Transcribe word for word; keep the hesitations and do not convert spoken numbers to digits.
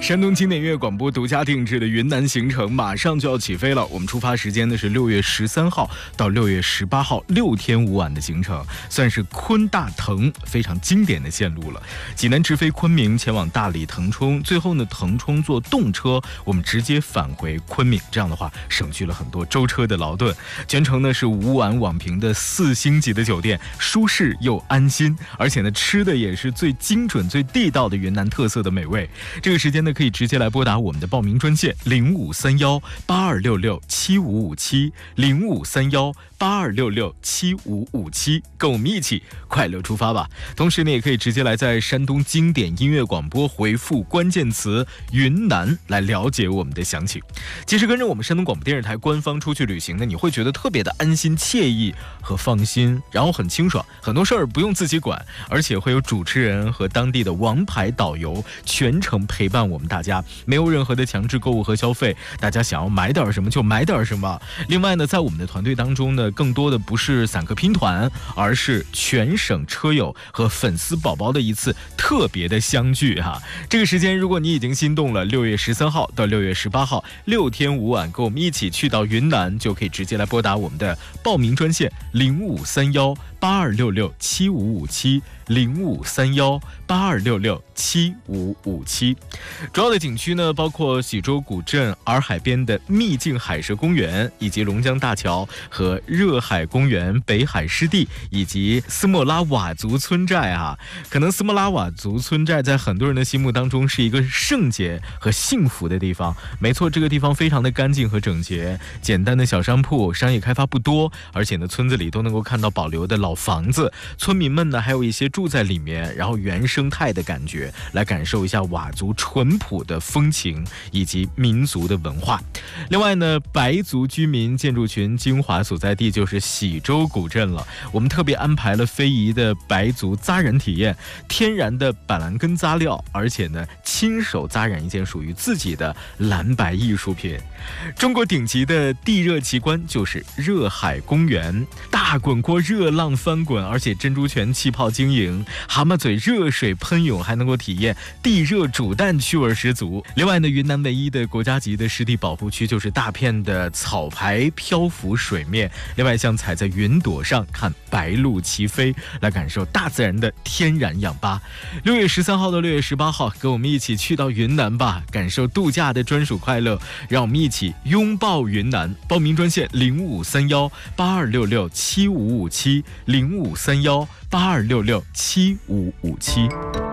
山东经典音乐广播独家定制的云南行程马上就要起飞了，我们出发时间呢是六月十三号到六月十八号，六天五晚的行程，算是昆大腾非常经典的线路了。济南直飞昆明，前往大理腾冲，最后呢腾冲坐动车，我们直接返回昆明，这样的话省去了很多舟车的劳顿。全程呢是五晚网评的四星级的酒店，舒适又安心，而且呢吃的也是最精准最地道的云南特色的美味。这个时间呢可以直接来拨打我们的报名专线零五三幺八二六六七五五七零五三幺八二六六七五五七，跟我们一起快乐出发吧。同时呢也可以直接来在山东经典音乐广播回复关键词云南来了解我们的详情。其实跟着我们山东广播电视台官方出去旅行呢，你会觉得特别的安心惬意和放心，然后很清爽，很多事儿不用自己管，而且会有主持人和当地的王牌导游全程陪伴我们大家，没有任何的强制购物和消费，大家想要买点什么就买点什么。另外呢，在我们的团队当中呢，更多的不是散客拼团，而是全省车友和粉丝宝宝的一次特别的相聚哈。这个时间如果你已经心动了，六月十三号到六月十八号六天五晚跟我们一起去到云南，就可以直接来拨打我们的报名专线零五三幺八二六六七五五七零五三幺八二六六七五五七。主要的景区呢包括喜洲古镇、洱海边的秘境海蛇公园，以及龙江大桥和热海公园、北海湿地，以及斯莫拉佤族村寨啊。可能斯莫拉佤族村寨在很多人的心目当中是一个圣洁和幸福的地方，没错，这个地方非常的干净和整洁，简单的小商铺，商业开发不多，而且呢村子里都能够看到保留的老房子，村民们呢还有一些住在里面，然后原生态的感觉，来感受一下佤族淳朴的风情以及民族的文化。另外呢，白族居民建筑群精华所在地就是喜洲古镇了，我们特别安排了非遗的白族扎染体验，天然的板蓝根扎料，而且呢亲手扎染一件属于自己的蓝白艺术品。中国顶级的地热奇观就是热海公园，大滚锅热浪翻滚，而且珍珠泉气泡晶莹，蛤蟆嘴热水喷涌，还能够体验地热煮蛋，趣味十足。另外呢，云南唯一的国家级的湿地保护区就是大片的草牌漂浮水面，另外像踩在云朵上看白鹭齐飞，来感受大自然的天然氧吧。六月十三号到六月十八号跟我们一起去到云南吧，感受度假的专属快乐，让我们一起拥抱云南。报名专线零五三幺八二六六七五五七零五三幺八二六六七五五七。